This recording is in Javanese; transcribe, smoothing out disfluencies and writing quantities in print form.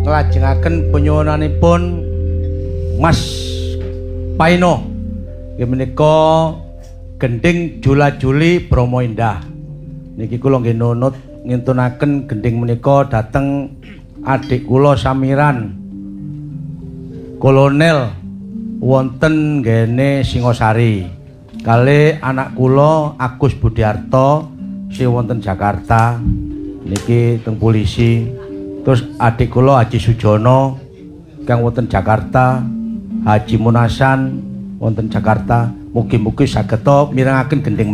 nglajengaken penyuwunanipun Mas Paino nggih menika gending Jula-juli Bromo Indah. Niki kula nggih nunut ngintunaken gending menika dhateng adik kula samiran Kolonel wonten nggene Singosari. Kalih anak kula Agus Budiarto sing wonten Jakarta niki teng polisi. Terus adik kula Haji Sujono kang wonten Jakarta, Haji Munasan wonten Jakarta. Mugi-mugi saged mirengaken gending